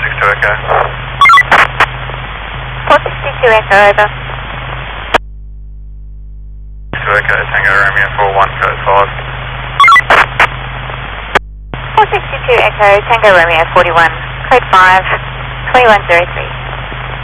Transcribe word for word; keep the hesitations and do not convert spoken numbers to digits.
six two Echo. four sixty-two Echo, over. two Echo, Tango Romeo four one, code five. four sixty-two Echo, Tango Romeo forty-one, code five, twenty-one zero three.